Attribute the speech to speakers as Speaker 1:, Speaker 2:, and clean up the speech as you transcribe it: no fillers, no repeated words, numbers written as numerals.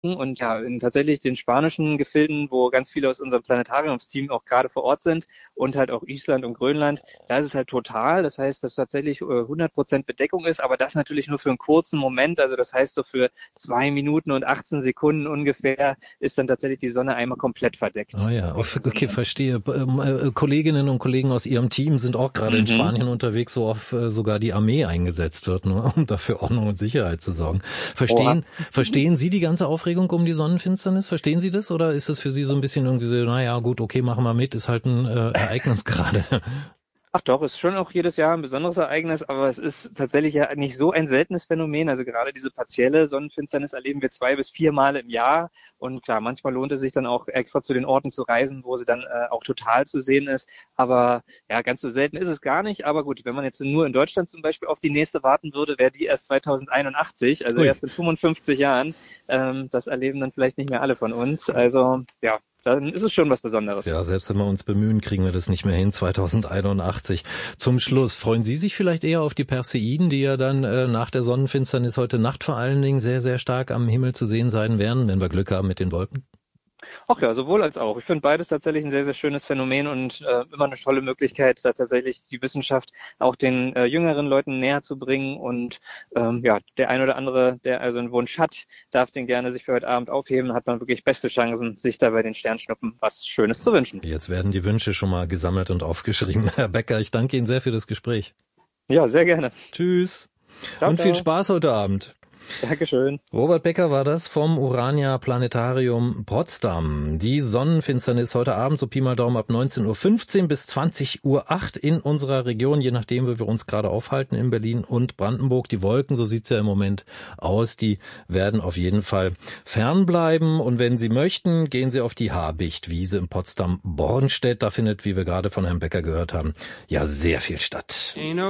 Speaker 1: und ja, in tatsächlich den spanischen Gefilden, wo ganz viele aus unserem Planetariumsteam auch gerade vor Ort sind und halt auch Island und Grönland, da ist es halt total. Das heißt, dass tatsächlich 100% Bedeckung ist, aber das natürlich nur für einen kurzen Moment. Also das heißt, so für 2 Minuten und 18 Sekunden ungefähr ist dann tatsächlich die Sonne einmal komplett verdeckt.
Speaker 2: Oh ja, okay, verstehe. Kolleginnen und Kollegen aus Ihrem Team sind auch gerade in
Speaker 1: Mhm.
Speaker 2: Spanien unterwegs, wo oft sogar die Armee eingesetzt wird, nur um dafür Ordnung und Sicherheit zu sorgen.
Speaker 1: Oha.
Speaker 2: Verstehen Sie die ganze Aufregung um die Sonnenfinsternis? Verstehen Sie das? Oder ist es für Sie so ein bisschen irgendwie so, naja, gut, okay, machen wir mit, ist halt ein Ereignis gerade?
Speaker 1: Ach doch, ist schon auch jedes Jahr ein besonderes Ereignis, aber es ist tatsächlich ja nicht so ein seltenes Phänomen. Also gerade diese partielle Sonnenfinsternis erleben wir 2 bis 4 Mal im Jahr. Und klar, manchmal lohnt es sich dann auch extra zu den Orten zu reisen, wo sie dann auch total zu sehen ist. Aber ja, ganz so selten ist es gar nicht. Aber gut, wenn man jetzt nur in Deutschland zum Beispiel auf die nächste warten würde, wäre die erst 2081, also
Speaker 2: Ui.
Speaker 1: erst in 55 Jahren. Das erleben dann vielleicht nicht mehr alle von uns. Also ja, dann ist es schon was Besonderes.
Speaker 2: Ja, selbst wenn wir uns bemühen, kriegen wir das nicht mehr hin. 2081. Zum Schluss, freuen Sie sich vielleicht eher auf die Perseiden, die ja dann nach der Sonnenfinsternis heute Nacht vor allen Dingen sehr, sehr stark am Himmel zu sehen sein werden, wenn wir Glück haben mit den Wolken?
Speaker 1: Ach ja, sowohl als auch. Ich finde beides tatsächlich ein sehr, sehr schönes Phänomen und immer eine tolle Möglichkeit, da tatsächlich die Wissenschaft auch den jüngeren Leuten näher zu bringen. Und ja, der ein oder andere, der also einen Wunsch hat, darf den gerne sich für heute Abend aufheben. Hat man wirklich beste Chancen, sich da bei den Sternschnuppen was Schönes zu wünschen.
Speaker 2: Jetzt werden die Wünsche schon mal gesammelt und aufgeschrieben. Herr Becker, ich danke Ihnen sehr für das Gespräch.
Speaker 1: Ja, sehr gerne.
Speaker 2: Tschüss
Speaker 1: Ciao,
Speaker 2: und viel
Speaker 1: ciao.
Speaker 2: Spaß heute Abend.
Speaker 1: Dankeschön.
Speaker 2: Robert Becker war das vom Urania Planetarium Potsdam. Die Sonnenfinsternis heute Abend, so Pi mal Daumen, ab 19:15 Uhr bis 20:08 Uhr in unserer Region, je nachdem, wo wir uns gerade aufhalten, in Berlin und Brandenburg. Die Wolken, so sieht's ja im Moment aus, die werden auf jeden Fall fernbleiben. Und wenn Sie möchten, gehen Sie auf die Habichtwiese in Potsdam-Bornstedt. Da findet, wie wir gerade von Herrn Becker gehört haben, ja sehr viel statt.